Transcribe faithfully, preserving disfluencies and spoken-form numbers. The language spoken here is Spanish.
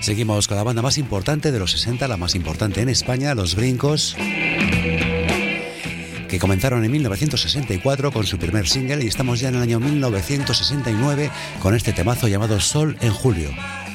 Seguimos con la banda más importante de los sesenta, la más importante en España, Los Brincos, que comenzaron en mil novecientos sesenta y cuatro con su primer single, y estamos ya en el año mil novecientos sesenta y nueve con este temazo llamado Sol en Julio.